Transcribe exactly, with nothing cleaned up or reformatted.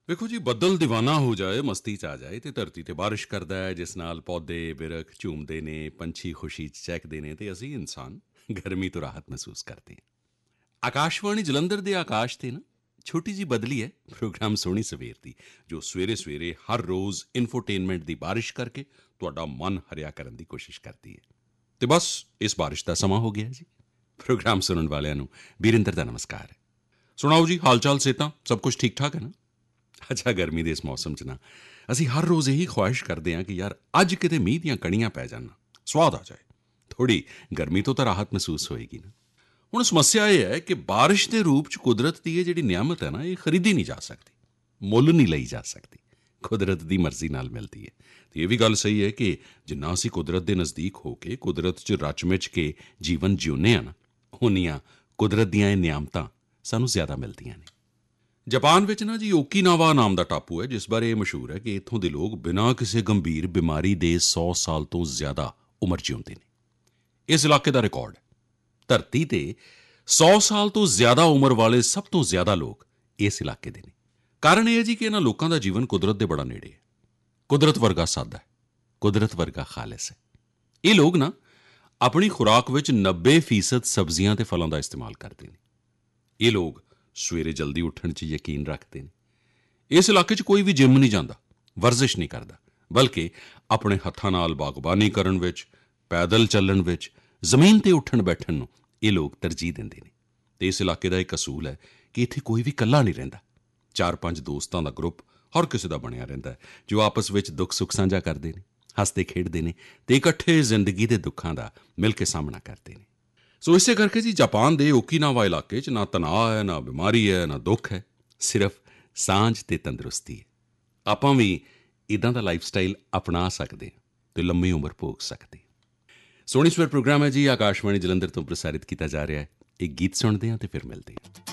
ਵੇਖੋ ਜੀ, ਬੱਦਲ ਦੀਵਾਨਾ ਹੋ ਜਾਏ, ਮਸਤੀ 'ਚ ਆ ਜਾਏ ਤੇ ਧਰਤੀ ਤੇ ਬਾਰਿਸ਼ ਕਰਦਾ ਹੈ, ਜਿਸ ਨਾਲ ਪੌਦੇ ਬਿਰਖ ਝੂਮਦੇ ਨੇ, ਪੰਛੀ ਖੁਸ਼ੀ 'ਚ ਚਹਿਕਦੇ ਨੇ ਤੇ ਅਸੀਂ ਇਨਸਾਨ ਗਰਮੀ ਤੋਂ ਰਾਹਤ ਮਹਿਸੂਸ ਕਰਦੇ ਹਾਂ। ਆਕਾਸ਼ਵਾਣੀ ਜਲੰਧਰ ਦੇ ਆਕਾਸ਼ ਤੇ ਨਾ ਛੋਟੀ ਜੀ ਬਦਲੀ ਹੈ ਪ੍ਰੋਗਰਾਮ ਸੋਹਣੀ ਸਵੇਰ ਦੀ, ਜੋ ਸਵੇਰੇ ਸਵੇਰੇ ਹਰ ਰੋਜ਼ ਇਨਫੋਟੇਨਮੈਂਟ ਦੀ ਬਾਰਿਸ਼ ਕਰਕੇ ਤੁਹਾਡਾ ਮਨ ਹਰਿਆ ਕਰਨ ਦੀ ਕੋਸ਼ਿਸ਼ ਕਰਦੀ ਹੈ। ਤੇ ਬਸ ਇਸ ਬਾਰਿਸ਼ ਦਾ ਸਮਾਂ ਹੋ ਗਿਆ ਜੀ। ਪ੍ਰੋਗਰਾਮ ਸੁਣਨ ਵਾਲਿਆਂ ਨੂੰ ਬੀਰਿੰਦਰ ਦਾ ਨਮਸਕਾਰ ਹੈ। ਸੁਣਾਓ ਜੀ, ਹਾਲ ਚਾਲ, ਸਿਹਤਾਂ ਸਭ ਕੁਝ ਠੀਕ ਠਾਕ ਹੈ ਨਾ? ਅੱਛਾ, ਗਰਮੀ ਦੇ ਇਸ ਮੌਸਮ 'ਚ ਨਾ ਅਸੀਂ ਹਰ ਰੋਜ਼ ਇਹੀ ਖੁਆਇਸ਼ ਕਰਦੇ ਹਾਂ ਕਿ ਯਾਰ ਅੱਜ ਕਿਤੇ ਮੀਂਹ ਦੀਆਂ ਕਣੀਆਂ ਪੈ ਜਾਣ, ਸਵਾਦ ਆ ਜਾਏ, ਥੋੜ੍ਹੀ ਗਰਮੀ ਤੋਂ ਤਾਂ ਰਾਹਤ ਮਹਿਸੂਸ ਹੋਏਗੀ ਨਾ। ਹੁਣ ਸਮੱਸਿਆ ਇਹ ਹੈ ਕਿ ਬਾਰਿਸ਼ ਦੇ ਰੂਪ 'ਚ ਕੁਦਰਤ ਦੀ ਇਹ ਜਿਹੜੀ ਨਿਆਮਤ ਹੈ ਨਾ, ਇਹ ਖਰੀਦੀ ਨਹੀਂ ਜਾ ਸਕਦੀ, ਮੁੱਲ ਨਹੀਂ ਲਈ ਜਾ ਸਕਦੀ, ਕੁਦਰਤ ਦੀ ਮਰਜ਼ੀ ਨਾਲ ਮਿਲਦੀ ਹੈ। ਅਤੇ ਇਹ ਵੀ ਗੱਲ ਸਹੀ ਹੈ ਕਿ ਜਿੰਨਾ ਅਸੀਂ ਕੁਦਰਤ ਦੇ ਨਜ਼ਦੀਕ ਹੋ ਕੇ ਕੁਦਰਤ 'ਚ ਰਚ ਮਿਚ ਕੇ ਜੀਵਨ ਜਿਉਂਦੇ ਹਾਂ ਨਾ, ਓਨੀਆਂ ਕੁਦਰਤ ਦੀਆਂ ਇਹ ਨਿਆਮਤਾਂ ਸਾਨੂੰ ਜ਼ਿਆਦਾ ਮਿਲਦੀਆਂ ਨੇ। ਜਾਪਾਨ ਵਿੱਚ ਨਾ ਜੀ ਓਕੀਨਾਵਾ ਨਾਮ ਦਾ ਟਾਪੂ ਹੈ, ਜਿਸ ਬਾਰੇ ਇਹ ਮਸ਼ਹੂਰ ਹੈ ਕਿ ਇੱਥੋਂ ਦੇ ਲੋਕ ਬਿਨਾਂ ਕਿਸੇ ਗੰਭੀਰ ਬਿਮਾਰੀ ਦੇ ਸੌ ਸਾਲ ਤੋਂ ਜ਼ਿਆਦਾ ਉਮਰ ਜਿਉਂਦੇ ਨੇ। ਇਸ ਇਲਾਕੇ ਦਾ ਰਿਕਾਰਡ ਹੈ। ਧਰਤੀ 'ਤੇ ਸੌ ਸਾਲ ਤੋਂ ਜ਼ਿਆਦਾ ਉਮਰ ਵਾਲੇ ਸਭ ਤੋਂ ਜ਼ਿਆਦਾ ਲੋਕ ਇਸ ਇਲਾਕੇ ਦੇ ਨੇ। ਕਾਰਨ ਇਹ ਹੈ ਜੀ ਕਿ ਇਹਨਾਂ ਲੋਕਾਂ ਦਾ ਜੀਵਨ ਕੁਦਰਤ ਦੇ ਬੜਾ ਨੇੜੇ ਹੈ, ਕੁਦਰਤ ਵਰਗਾ ਸਾਦਾ ਹੈ, ਕੁਦਰਤ ਵਰਗਾ ਖਾਲਿਸ ਹੈ। ਇਹ ਲੋਕ ਨਾ ਆਪਣੀ ਖੁਰਾਕ ਵਿੱਚ ਨੱਬੇ ਫੀਸਦ ਸਬਜ਼ੀਆਂ ਅਤੇ ਫਲਾਂ ਦਾ ਇਸਤੇਮਾਲ ਕਰਦੇ ਨੇ। ਇਹ ਲੋਕ ਸਵੇਰੇ ਜਲਦੀ ਉੱਠਣ 'ਚ ਯਕੀਨ ਰੱਖਦੇ ਨੇ। ਇਸ ਇਲਾਕੇ 'ਚ ਕੋਈ ਵੀ ਜਿੰਮ ਨਹੀਂ ਜਾਂਦਾ, ਵਰਜ਼ਿਸ਼ ਨਹੀਂ ਕਰਦਾ, ਬਲਕਿ ਆਪਣੇ ਹੱਥਾਂ ਨਾਲ ਬਾਗਬਾਨੀ ਕਰਨ ਵਿੱਚ, ਪੈਦਲ ਚੱਲਣ ਵਿੱਚ, ਜ਼ਮੀਨ 'ਤੇ ਉੱਠਣ ਬੈਠਣ ਨੂੰ ਇਹ ਲੋਕ ਤਰਜੀਹ ਦਿੰਦੇ ਨੇ। ਅਤੇ ਇਸ ਇਲਾਕੇ ਦਾ ਇੱਕ ਅਸੂਲ ਹੈ ਕਿ ਇੱਥੇ ਕੋਈ ਵੀ ਇਕੱਲਾ ਨਹੀਂ ਰਹਿੰਦਾ। ਚਾਰ ਪੰਜ ਦੋਸਤਾਂ ਦਾ ਗਰੁੱਪ ਹਰ ਕਿਸੇ ਦਾ ਬਣਿਆ ਰਹਿੰਦਾ ਹੈ, ਜੋ ਆਪਸ ਵਿੱਚ ਦੁੱਖ ਸੁੱਖ ਸਾਂਝਾ ਕਰਦੇ ਨੇ, ਹੱਸਦੇ ਖੇਡਦੇ ਨੇ ਅਤੇ ਇਕੱਠੇ ਜ਼ਿੰਦਗੀ ਦੇ ਦੁੱਖਾਂ ਦਾ ਮਿਲ ਕੇ ਸਾਹਮਣਾ ਕਰਦੇ ਨੇ। ਸੋ ਇਸੇ ਕਰਕੇ ਜੀ ਜਾਪਾਨ ਦੇ ਓਕੀਨਾਵਾ ਇਲਾਕੇ 'ਚ ਨਾ ਤਣਾਅ ਹੈ, ਨਾ ਬਿਮਾਰੀ ਹੈ, ਨਾ ਦੁੱਖ ਹੈ, ਸਿਰਫ ਸਾਂਝ ਅਤੇ ਤੰਦਰੁਸਤੀ ਹੈ। ਆਪਾਂ ਵੀ ਇੱਦਾਂ ਦਾ ਲਾਈਫ ਸਟਾਈਲ ਅਪਣਾ ਸਕਦੇ ਹਾਂ ਅਤੇ ਲੰਮੀ ਉਮਰ ਭੋਗ ਸਕਦੇ। ਸੋਹਣੀ ਸਵੇਰ ਪ੍ਰੋਗਰਾਮ ਹੈ ਜੀ, ਆਕਾਸ਼ਵਾਣੀ ਜਲੰਧਰ ਤੋਂ ਪ੍ਰਸਾਰਿਤ ਕੀਤਾ ਜਾ ਰਿਹਾ ਹੈ। ਇੱਕ ਗੀਤ ਸੁਣਦੇ ਹਾਂ ਅਤੇ ਫਿਰ ਮਿਲਦੇ ਹਾਂ।